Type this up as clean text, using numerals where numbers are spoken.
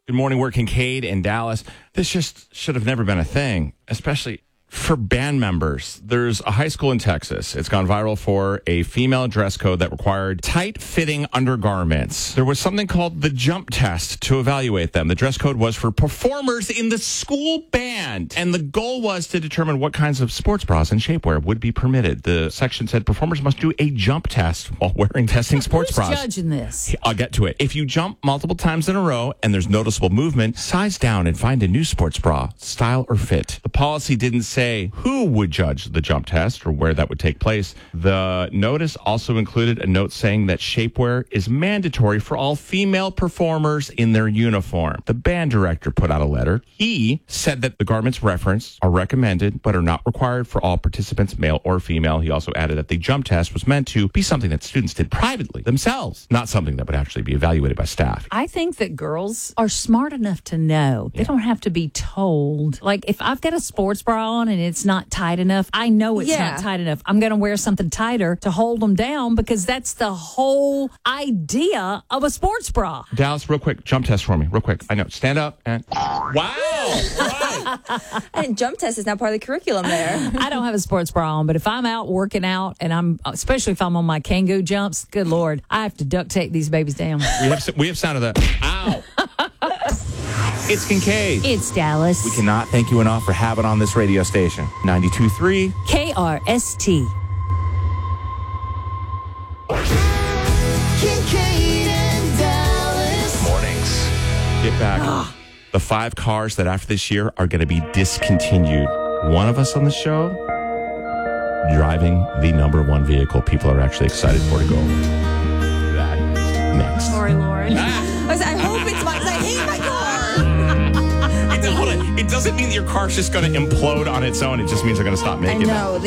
Good morning, we're Kincaid in Dallas. This just should have never been a thing, especially for band members. There's a high school in Texas. It's gone viral for a female dress code that required tight-fitting undergarments. There was something called the jump test to evaluate them. The dress code was for performers in the school band, and the goal was to determine what kinds of sports bras and shapewear would be permitted. The section said performers must do a jump test while wearing testing sports bras. Who's judging this? I'll get to it. If you jump multiple times in a row and there's noticeable movement, size down and find a new sports bra, style or fit. The policy didn't say who would judge the jump test or where that would take place. The notice also included a note saying that shapewear is mandatory for all female performers in their uniform. The band director put out a letter. He said that the garments referenced are recommended but are not required for all participants, male or female. He also added that the jump test was meant to be something that students did privately themselves, not something that would actually be evaluated by staff. I think that girls are smart enough to know. They don't have to be told. Like, if I've got a sports bra on and it's not tight enough, I know it's not tight enough. I'm going to wear something tighter to hold them down because that's the whole idea of a sports bra. Dallas, real quick, jump test for me, real quick. I know, stand up and... Wow! Right. And jump test is now part of the curriculum there. I don't have a sports bra on, but if I'm out working out and especially if I'm on my Kangoo jumps, good Lord, I have to duct tape these babies down. We have sound of that. Ow! It's Kincaid. It's Dallas. We cannot thank you enough for having on this radio station. 92.3 KRST. Kincaid and Dallas. Mornings. Get back. The 5 cars that after this year are going to be discontinued. One of us on the show driving the number 1 vehicle people are actually excited for to go. That next. Sorry, Lauren. I hope it's mine. I hate my car. Hold on. It doesn't mean your car's just going to implode on its own. It just means they're going to stop making I know. them.